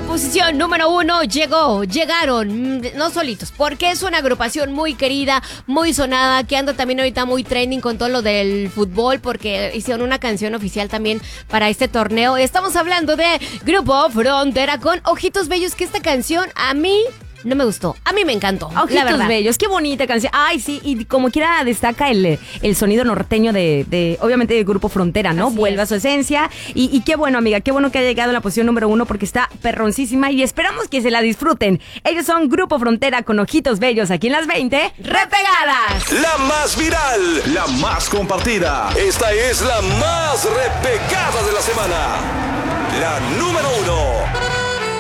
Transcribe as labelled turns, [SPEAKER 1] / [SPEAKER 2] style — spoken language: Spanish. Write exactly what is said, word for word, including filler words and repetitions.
[SPEAKER 1] la posición número uno llegó, llegaron, no solitos, porque es una agrupación muy querida, muy sonada, que anda también ahorita muy trending con todo lo del fútbol, porque hicieron una canción oficial también para este torneo. Estamos hablando de Grupo Frontera con Ojitos Bellos, que esta canción a mí no me gustó. A mí me encantó.
[SPEAKER 2] Ojitos
[SPEAKER 1] la verdad.
[SPEAKER 2] Bellos, qué bonita canción. Ay, sí, y como quiera destaca el, el sonido norteño de, de, obviamente, del Grupo Frontera, ¿no?
[SPEAKER 1] Así
[SPEAKER 2] Vuelve
[SPEAKER 1] es.
[SPEAKER 2] a su esencia. Y, y qué bueno, amiga, qué bueno que ha llegado a la posición número uno porque está perroncísima y esperamos que se la disfruten. Ellos son Grupo Frontera con Ojitos Bellos aquí en las veinte Repegadas.
[SPEAKER 3] La más viral, la más compartida. Esta es la más repegada de la semana. La número uno.